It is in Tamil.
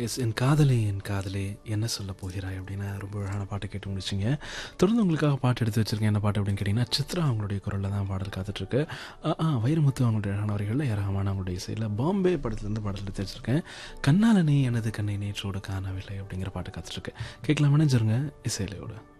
எஸ் என் காதலே என்ன சொல்ல போகிறாய் அப்படின்னு ரொம்ப அழகான பாட்டு கேட்டு முடிச்சிங்க. தொடர்ந்து உங்களுக்காக பாட்டு எடுத்து வச்சிருக்கேன். என்ன பாட்டு அப்படின்னு கேட்டிங்கன்னா, சித்ரா அவங்களுடைய குரலில் தான் பாடல் காத்துட்ருக்கு. வைரமுத்து அவங்களுடைய அழகான வரிகளில் ஏராளமான அவங்களுடைய இசையில் பாம்பே படத்துலேருந்து பாடல் எடுத்து வச்சிருக்கேன். கண்ணாலனே எனது கண்ணை நேற்றோடு காணவில்லை அப்படிங்கிற பாட்டு காத்துட்ருக்கு. கேட்கலாம், நினைஞ்சிருங்க இசையிலையோட.